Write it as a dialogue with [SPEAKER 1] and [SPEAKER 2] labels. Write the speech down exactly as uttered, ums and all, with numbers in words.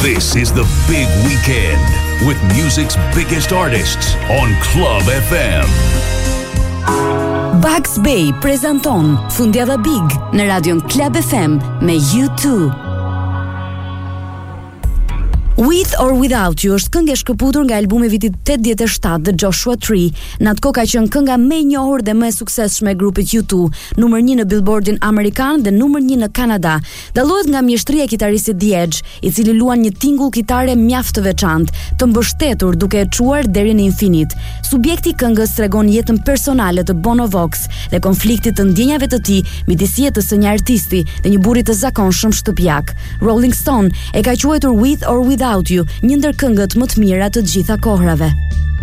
[SPEAKER 1] This is the big weekend with music's biggest artists on Club F M.
[SPEAKER 2] Bugs Bay prezanton Fundjava Big në radion Club F M me U two. With or Without You është këngë e shkëputur nga albumi vitit tetëdhjetë e shtatë The Joshua Tree. Në atë kohë ka qenë kënga më e njohur dhe më e suksesshme e grupit U two, numër një në Billboardin amerikan dhe numër një në Kanada. Dallohet nga mjeshtria e kitaristit The Edge, i cili luan një tingull kitare mjaft të veçantë, të mbështetur duke e çuar deri në infinit. Subjekti i këngës tregon jetën personale të Bono Vox dhe konfliktit të ndjenjave të tij midis jetës së një artisti dhe një burri të zakonshëm shtëpiak. Rolling Stone e ka quajtur With or Without You një ndër këngët më të mira të gjitha kohrave.